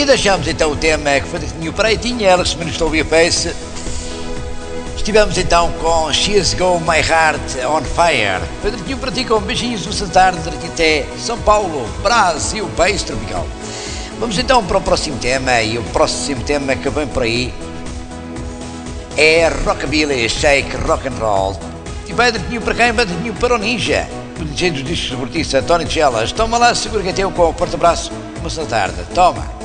E deixamos então o tema que foi definido para aí, tinha ela que se manifestou via Face. Estivemos então com She's Go My Heart On Fire. Foi direitinho para ti, com beijinhos do tarde, direitinho até São Paulo, Brasil, país tropical. Vamos então para o próximo tema, e o próximo tema que vem por aí é Rockabilly Shake Rock and Roll. E vai direitinho para quem? Vai direitinho para o Ninja, o DJ dos discos de Bortiça, Tony Chelas. Toma lá, segura que é teu com o porta-braço, uma tarde, toma.